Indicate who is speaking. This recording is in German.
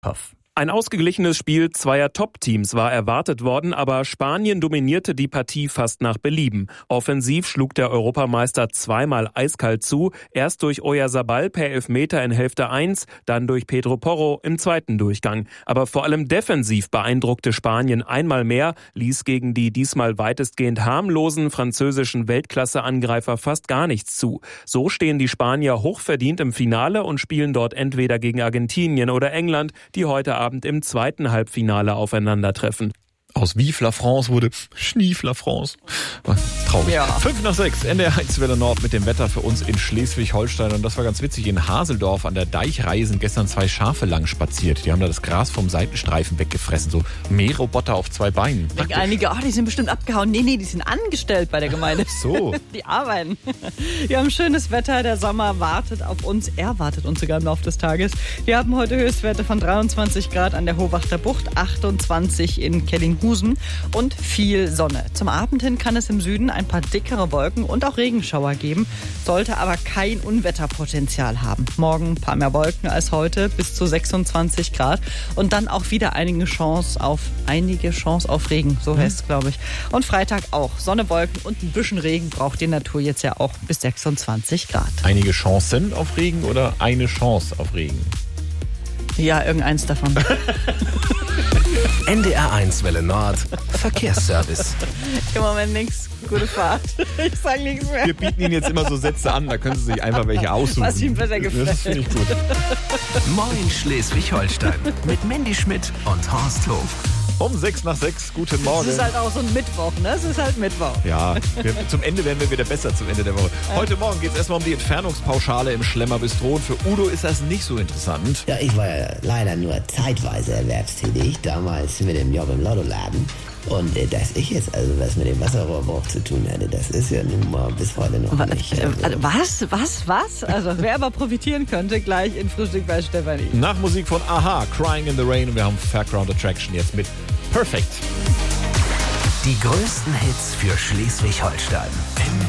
Speaker 1: Ein ausgeglichenes Spiel zweier Top-Teams war erwartet worden, aber Spanien dominierte die Partie fast nach Belieben. Offensiv schlug der Europameister zweimal eiskalt zu, erst durch Oyarzabal per Elfmeter in Hälfte 1, dann durch Pedro Porro im zweiten Durchgang. Aber vor allem defensiv beeindruckte Spanien einmal mehr, ließ gegen die diesmal weitestgehend harmlosen französischen Weltklasse-Angreifer fast gar nichts zu. So stehen die Spanier hochverdient im Finale und spielen dort entweder gegen Argentinien oder England, die heute Abend im zweiten Halbfinale aufeinandertreffen.
Speaker 2: Aus Vive la France wurde Schnief la France. Traurig. Ja. 5:06, NDR 1 Welle Nord mit dem Wetter für uns in Schleswig-Holstein. Und das war ganz witzig. In Haseldorf an der Deichreihe sind gestern 2 Schafe lang spaziert. Die haben da das Gras vom Seitenstreifen weggefressen. So Mähroboter auf 2 Beinen.
Speaker 3: Einige, die sind bestimmt abgehauen. Nee, die sind angestellt bei der Gemeinde.
Speaker 2: So.
Speaker 3: Die arbeiten. Wir haben schönes Wetter. Der Sommer wartet auf uns. Er wartet uns sogar im Laufe des Tages. Wir haben heute Höchstwerte von 23 Grad an der Hohwachter Bucht, 28 in Kellinghusen und viel Sonne. Zum Abend hin kann es im Süden ein paar dickere Wolken und auch Regenschauer geben, sollte aber kein Unwetterpotenzial haben. Morgen ein paar mehr Wolken als heute, bis zu 26 Grad und dann auch wieder einige Chance auf Regen, so heißt es, glaube ich. Und Freitag auch Sonne, Wolken und ein bisschen Regen braucht die Natur jetzt ja auch bis 26 Grad.
Speaker 2: Einige Chancen auf Regen oder eine Chance auf Regen?
Speaker 3: Ja, irgendeins davon.
Speaker 4: NDR 1 Welle Nord, Verkehrsservice.
Speaker 3: Im Moment nichts. Gute Fahrt. Ich sage nichts mehr.
Speaker 2: Wir bieten Ihnen jetzt immer so Sätze an, da können Sie sich einfach welche aussuchen.
Speaker 3: Was Ihnen besser gefällt.
Speaker 2: Das finde ich gut.
Speaker 4: Moin Schleswig-Holstein mit Mandy Schmidt und Horst Hof.
Speaker 2: Um 6:06, guten Morgen.
Speaker 3: Es ist halt auch so ein Mittwoch, ne? Es ist halt Mittwoch.
Speaker 2: Ja, zum Ende werden wir wieder besser zum Ende der Woche. Heute Morgen geht es erstmal um die Entfernungspauschale im Schlemmer-Bistro. Und für Udo ist das nicht so interessant.
Speaker 5: Ja, ich war ja leider nur zeitweise erwerbstätig, damals mit dem Job im Lottoladen. Und dass ich jetzt also was mit dem Wasserrohrbruch zu tun hatte, das ist ja nun mal bis heute noch nicht.
Speaker 3: Was? Also wer aber profitieren könnte, gleich in Frühstück bei Stefanie.
Speaker 2: Nach Musik von Aha, Crying in the Rain, und wir haben Fairground Attraction jetzt mit Perfect.
Speaker 4: Die größten Hits für Schleswig-Holstein.